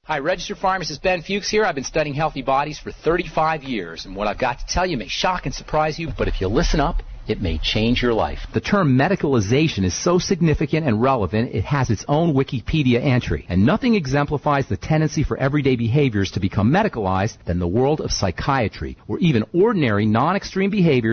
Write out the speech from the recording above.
Hi, registered pharmacist Ben Fuchs here. I've been studying healthy bodies for 35 years, and what I've got to tell you may shock and surprise you, but if you listen up, it may change your life. The term medicalization is so significant and relevant, it has its own Wikipedia entry. And nothing exemplifies the tendency for everyday behaviors to become medicalized than the world of psychiatry, where even ordinary, non-extreme behaviors